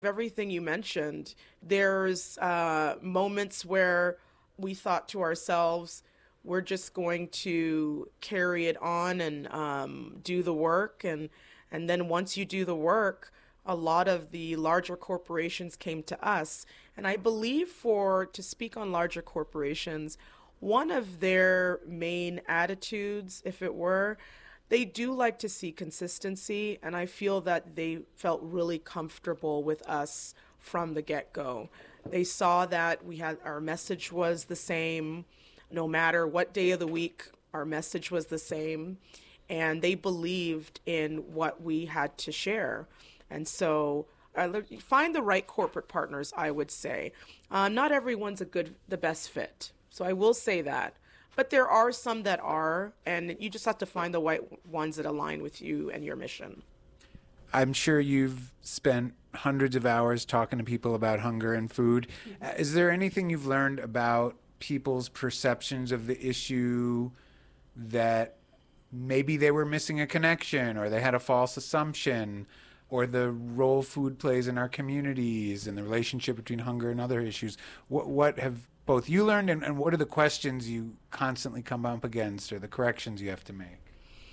Everything you mentioned, there's moments where we thought to ourselves, we're just going to carry it on and do the work. And then once you do the work, a lot of the larger corporations came to us. And I believe to speak on larger corporations, one of their main attitudes, if it were, they do like to see consistency, and I feel that they felt really comfortable with us from the get-go. They saw that our message was the same, no matter what day of the week, our message was the same, and they believed in what we had to share. And so find the right corporate partners, I would say. Not everyone's the best fit, so I will say that. But there are some that are, and you just have to find the right ones that align with you and your mission. I'm sure you've spent hundreds of hours talking to people about hunger and food. Is there anything you've learned about people's perceptions of the issue that maybe they were missing a connection, or they had a false assumption, or the role food plays in our communities and the relationship between hunger and other issues? What have both you learned, and what are the questions you constantly come up against, or the corrections you have to make?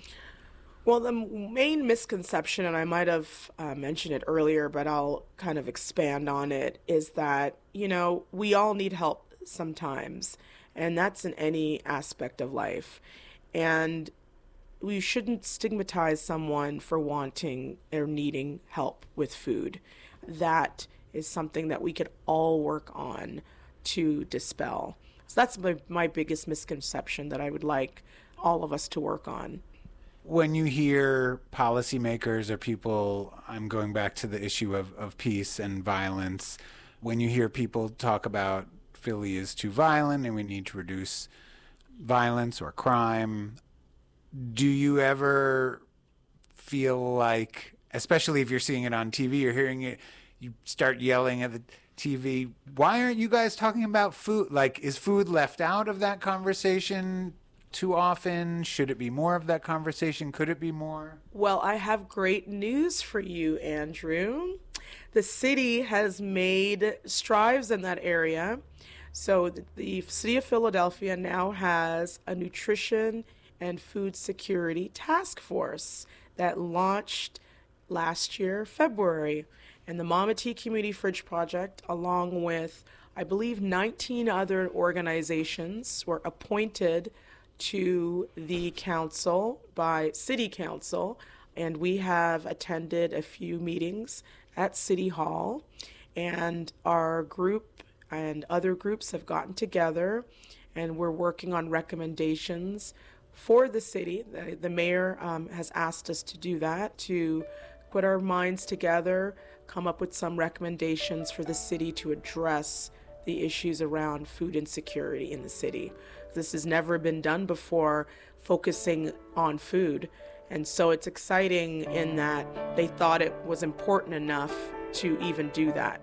Well, the main misconception, and I might have mentioned it earlier, but I'll kind of expand on it, is that, we all need help sometimes, and that's in any aspect of life. And we shouldn't stigmatize someone for wanting or needing help with food. That is something that we could all work on to dispel. So that's my biggest misconception that I would like all of us to work on. When you hear policymakers or people, I'm going back to the issue of peace and violence, when you hear people talk about Philly is too violent and we need to reduce violence or crime, do you ever feel like, especially if you're seeing it on TV or hearing it, you start yelling at the TV, why aren't you guys talking about food? Like, is food left out of that conversation too often? Should it be more of that conversation? Could it be more? Well, I have great news for you, Andrew. The city has made strides in that area. So the city of Philadelphia now has a nutrition and food security task force that launched last year, February. And the Mama T Community Fridge Project, along with, I believe, 19 other organizations, were appointed to the council by City Council. And we have attended a few meetings at City Hall. And our group and other groups have gotten together, and we're working on recommendations for the city. The mayor has asked us to do that, to put our minds together, come up with some recommendations for the city to address the issues around food insecurity in the city. This has never been done before, focusing on food. And so it's exciting in that they thought it was important enough to even do that.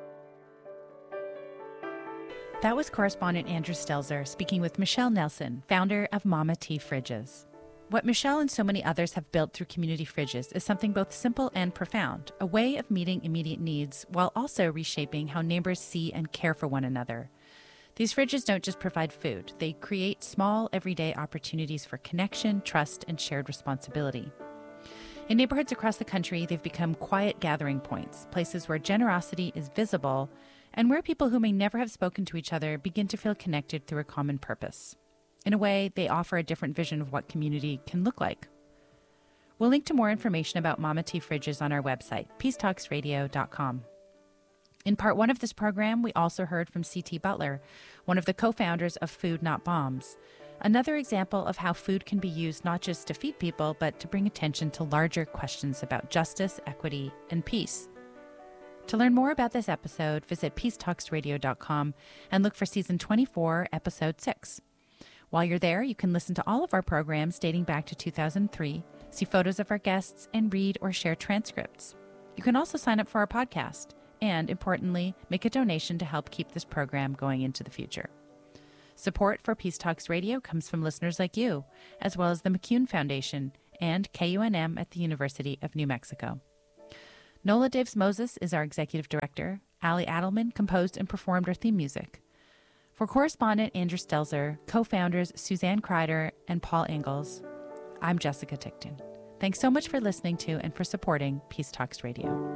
That was correspondent Andrew Stelzer speaking with Michelle Nelson, founder of Mama T Fridges. What Michelle and so many others have built through Community Fridges is something both simple and profound, a way of meeting immediate needs while also reshaping how neighbors see and care for one another. These fridges don't just provide food, they create small, everyday opportunities for connection, trust, and shared responsibility. In neighborhoods across the country, they've become quiet gathering points, places where generosity is visible and where people who may never have spoken to each other begin to feel connected through a common purpose. In a way, they offer a different vision of what community can look like. We'll link to more information about Mama T Fridges on our website, peacetalksradio.com. In part one of this program, we also heard from C.T. Butler, one of the co-founders of Food Not Bombs, another example of how food can be used not just to feed people, but to bring attention to larger questions about justice, equity, and peace. To learn more about this episode, visit peacetalksradio.com and look for Season 24, Episode 6. While you're there, you can listen to all of our programs dating back to 2003, see photos of our guests, and read or share transcripts. You can also sign up for our podcast and, importantly, make a donation to help keep this program going into the future. Support for Peace Talks Radio comes from listeners like you, as well as the McCune Foundation and KUNM at the University of New Mexico. Nola Daves Moses is our executive director. Allie Adelman composed and performed our theme music. For correspondent Andrew Stelzer, co-founders Suzanne Kreider and Paul Ingalls, I'm Jessica Tickton. Thanks so much for listening to and for supporting Peace Talks Radio.